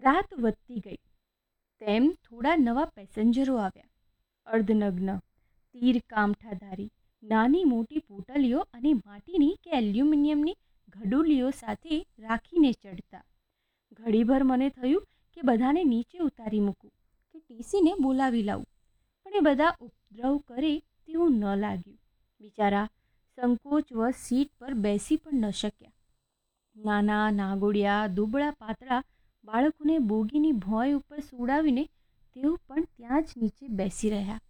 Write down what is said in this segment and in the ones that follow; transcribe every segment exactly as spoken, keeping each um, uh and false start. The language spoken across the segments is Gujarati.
રાત વધતી ગઈ તેમ થોડા નવા પેસેન્જરો આવ્યા. અર્ધનગ્ન, તીર કામઠાધારી, નાની મોટી પોટલીઓ અને માટીની કે એલ્યુમિનિયમની ઘડુલીઓ સાથે રાખીને ચડતા. ઘડીભર મને થયું કે બધાને નીચે ઉતારી મૂકું કે ટીસીને બોલાવી લાવું, પણ એ બધા ઉપદ્રવ કરે તેવું ન લાગ્યું. બિચારા સંકોચવશ સીટ પર બેસી પણ ન શક્યા. નાના નાગોડિયા દુબળા પાતળા બાળકોને બોગીની ભોંય ઉપર સુડાવીને તેઓ પણ ત્યાં જ નીચે બેસી રહ્યા.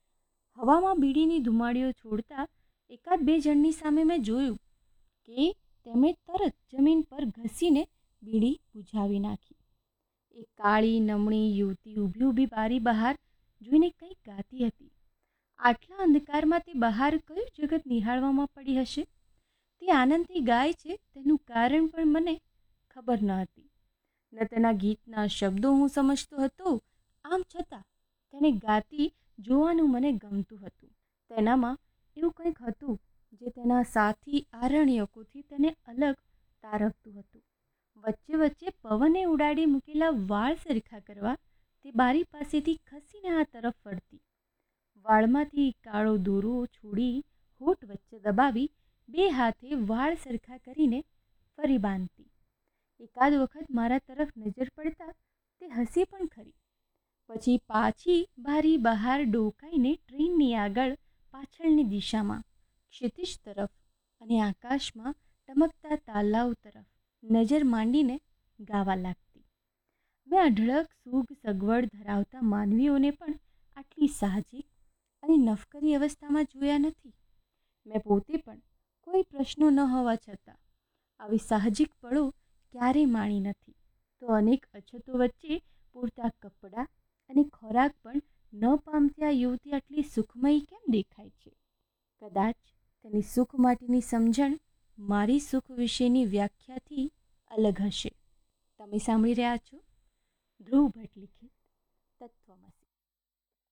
હવામાં બીડીની ધુમાડીઓ છોડતા એકાદ બે જણની સામે મેં જોયું કે તેમણે તરત જમીન પર ઘસીને બીડી બુઝાવી નાખી. એક કાળી નમણી યુવતી ઊભી ઊભી બારી બહાર જોઈને કંઈક ગાતી હતી. આટલા અંધકારમાં તે બહાર કયું જગત નિહાળવામાં પડી હશે? તે આનંદથી ગાય છે તેનું કારણ પણ મને ખબર ન હતી. ન તેના ગીતના શબ્દો હું સમજતો હતો, આમ છતાં તેને ગાતી જોવાનું મને ગમતું હતું. તેનામાં એવું કંઈક હતું જે તેના સાથી આરણ્યકોથી તેને અલગ તારવતું હતું. વચ્ચે વચ્ચે પવને ઉડાડી મૂકેલા વાળ સરખા કરવા તે બારી પાસેથી ખસીને આ તરફ ફરતી. વાળમાંથી કાળો દોરો છોડી હોઠ વચ્ચે દબાવી બે હાથે વાળ સરખા કરીને ફરી બાંધતી. એકાદ વખત મારા તરફ નજર પડતા તે હસી પણ ખરી. પછી પાછી બારી બહાર ડોકાઈને ટ્રેનની આગળ પાછળની દિશામાં ક્ષિતિજ તરફ અને આકાશમાં ટમકતા તાલાઓ તરફ નજર માંડીને ગાવા લાગતી. મેં અઢળક સુખ સગવડ ધરાવતા માનવીઓને પણ આટલી સાહજિક અને નફકરી અવસ્થામાં જોયા નથી. મેં પોતે પણ કોઈ પ્રશ્નો ન હોવા છતાં આવી સાહજિક પળો ક્યારેય માણી નથી. તો અનેક અછતો વચ્ચે પૂરતા કપડાં અને ખોરાક પણ ન પામતી આ યુવતી આટલી સુખમયી કેમ દેખાય છે? કદાચ તેની સુખ માટેની સમજણ મારી સુખ વિશેની વ્યાખ્યાથી અલગ હશે. તમે સાંભળી રહ્યા છો ધ્રુવ ભટ્ટ લિખિત તત્વમસી.